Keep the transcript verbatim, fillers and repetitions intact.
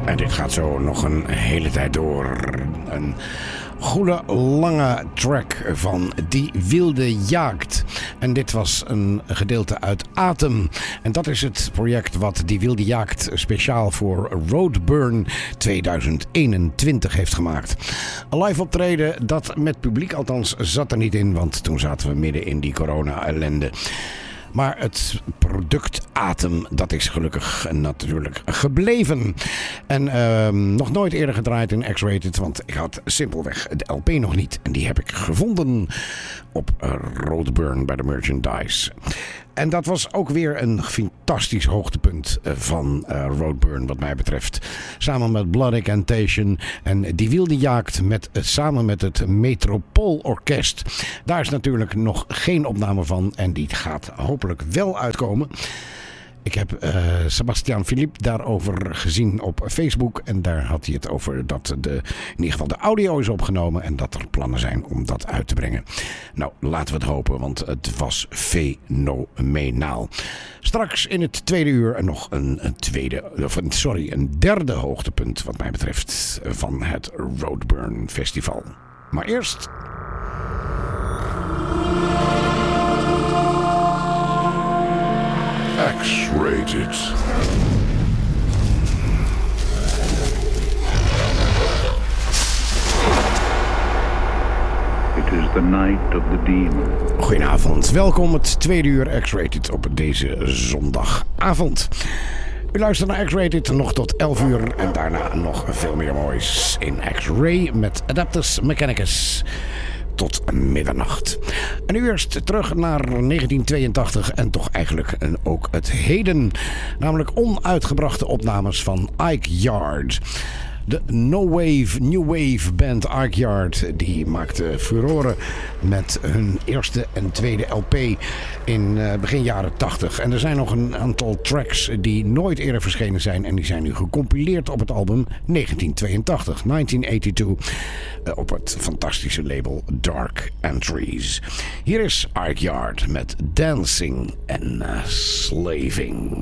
En dit gaat zo nog een hele tijd door. Een goede lange track van Die Wilde Jagd. En dit was een gedeelte uit Atem. En dat is het project wat Die Wilde Jagd speciaal voor Roadburn tweeduizend eenentwintig heeft gemaakt. Een live optreden dat met publiek althans zat er niet in, want toen zaten we midden in die corona-ellende. Maar het product Atem, dat is gelukkig natuurlijk gebleven. En uh, nog nooit eerder gedraaid in X-Rated, want ik had simpelweg de L P nog niet. En die heb ik gevonden op uh, Roadburn bij de Merchandise. En dat was ook weer een fantastisch hoogtepunt van uh, Roadburn wat mij betreft. Samen met Blood Incantation en Die Wilde Jagd met, uh, samen met het Metropoolorkest. Daar is natuurlijk nog geen opname van en die gaat hopelijk wel uitkomen. Ik heb uh, Sebastiaan Philippe daarover gezien op Facebook. En daar had hij het over dat de, in ieder geval de audio is opgenomen. En dat er plannen zijn om dat uit te brengen. Nou, laten we het hopen, want het was fenomenaal. Straks in het tweede uur nog een, een tweede, of een, sorry, een derde hoogtepunt wat mij betreft van het Roadburn Festival. Maar eerst... X-Rated. It is the night of the demon. Goedenavond, welkom het tweede uur X-Rated op deze zondagavond. U luistert naar X-Rated nog tot elf uur en daarna nog veel meer moois in X-Ray met Adaptus Mechanicus. Tot middernacht. En nu eerst terug naar negentien tweeëntachtig en toch eigenlijk ook het heden. Namelijk onuitgebrachte opnames van Ike Yard. De no-wave, new wave band Ike Yard, die maakte furoren met hun eerste en tweede L P in uh, begin jaren tachtig. En er zijn nog een aantal tracks die nooit eerder verschenen zijn en die zijn nu gecompileerd op het album negentien tweeëntachtig, negentien tweeëntachtig, uh, op het fantastische label Dark Entries. Hier is Ike Yard met Dancing and uh, Slaving.